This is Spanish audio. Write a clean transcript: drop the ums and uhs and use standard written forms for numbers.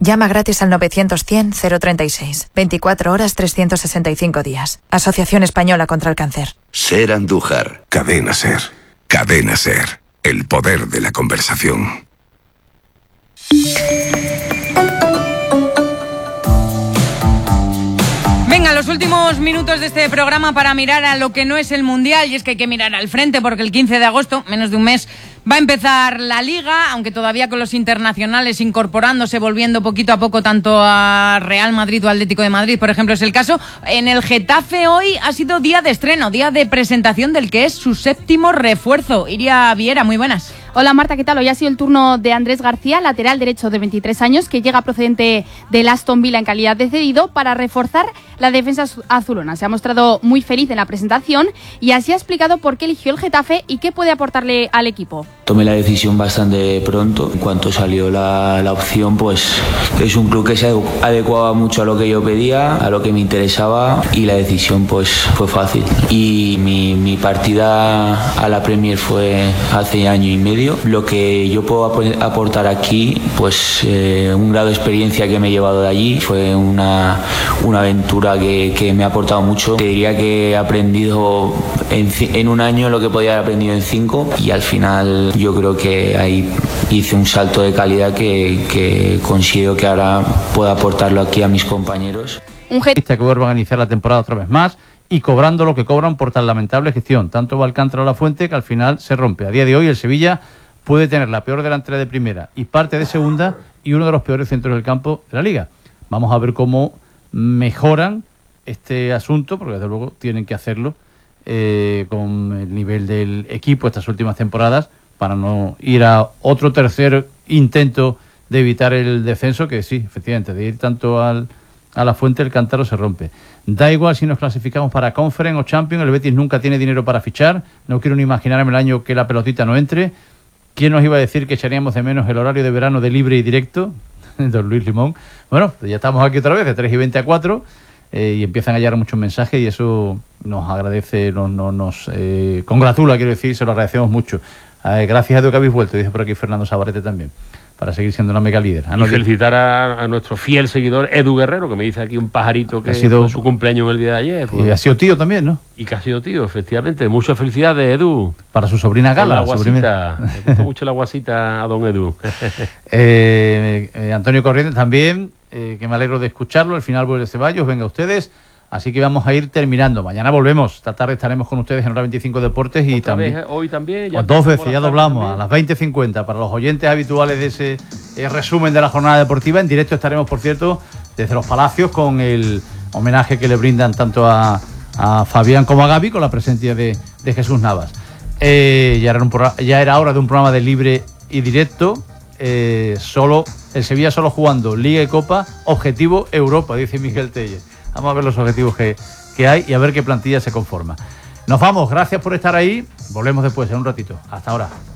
Llama gratis al 900-100-036. 24 horas, 365 días. Asociación Española contra el Cáncer. Ser Andújar. Cadena Ser. Cadena Ser. El poder de la conversación. Venga, los últimos minutos de este programa para mirar a lo que no es el Mundial, y es que hay que mirar al frente porque el 15 de agosto, menos de un mes, va a empezar la Liga, aunque todavía con los internacionales incorporándose, volviendo poquito a poco tanto a Real Madrid o Atlético de Madrid, por ejemplo, es el caso. En el Getafe hoy ha sido día de estreno, día de presentación del que es su séptimo refuerzo. Iria Viera, muy buenas. Hola Marta, ¿qué tal? Hoy ha sido el turno de Andrés García, lateral derecho de 23 años, que llega procedente del Aston Villa en calidad de cedido para reforzar la defensa azulona. Se ha mostrado muy feliz en la presentación y así ha explicado por qué eligió el Getafe y qué puede aportarle al equipo. Tomé la decisión bastante pronto. En cuanto salió la opción, pues es un club que se adecuaba mucho a lo que yo pedía, a lo que me interesaba, y la decisión pues fue fácil. Y mi partida a la Premier fue hace año y medio. Lo que yo puedo aportar aquí, pues un grado de experiencia que me he llevado de allí, fue una aventura que me ha aportado mucho. Te diría que he aprendido en un año lo que podía haber aprendido en 5, y al final yo creo que ahí hice un salto de calidad que considero que ahora puedo aportarlo aquí a mis compañeros. Que vuelve a organizar la temporada otra vez más y cobrando lo que cobran por tan lamentable gestión. Tanto va Alcántara o La Fuente que al final se rompe. A día de hoy el Sevilla puede tener la peor delantera de primera y parte de segunda y uno de los peores centros del campo de la Liga. Vamos a ver cómo mejoran este asunto, porque desde luego tienen que hacerlo con el nivel del equipo estas últimas temporadas, para no ir a otro tercer intento de evitar el descenso, que sí, efectivamente, de ir tanto a La Fuente el cántaro se rompe. Da igual si nos clasificamos para Conference o Champions, el Betis nunca tiene dinero para fichar, no quiero ni imaginarme el año que la pelotita no entre. ¿Quién nos iba a decir que echaríamos de menos el horario de verano de libre y directo? Don Luis Limón. Bueno, pues ya estamos aquí otra vez, de 3:20 a 4, y empiezan a llegar muchos mensajes y eso nos agradece, nos congratula, quiero decir, se lo agradecemos mucho. Gracias a Dios que habéis vuelto, dice por aquí Fernando Sabarete también, para seguir siendo una mega líder. Y felicitar a nuestro fiel seguidor Edu Guerrero, que me dice aquí un pajarito que ha sido su cumpleaños el día de ayer. Pues, y ha sido tío también, ¿no? Y que ha sido tío, efectivamente. Muchas felicidades, Edu. Para su sobrina Gala. La guasita. Me gusta mucho la guasita a don Edu. Antonio Corrientes también, que me alegro de escucharlo. Al final vuelve Ceballos, venga ustedes. Así que vamos a ir terminando. Mañana volvemos. Esta tarde estaremos con ustedes en Hora 25 Deportes y también. Hoy también. Ya dos veces, ya doblamos también. A las 20:50. Para los oyentes habituales de ese resumen de la jornada deportiva. En directo estaremos, por cierto, desde Los Palacios con el homenaje que le brindan tanto a Fabián como a Gaby, con la presencia de Jesús Navas. Ya era hora de un programa de libre y directo. El Sevilla solo jugando Liga y Copa. Objetivo Europa, dice Miguel Telles. Vamos a ver los objetivos que hay y a ver qué plantilla se conforma. Nos vamos, gracias por estar ahí. Volvemos después en un ratito. Hasta ahora.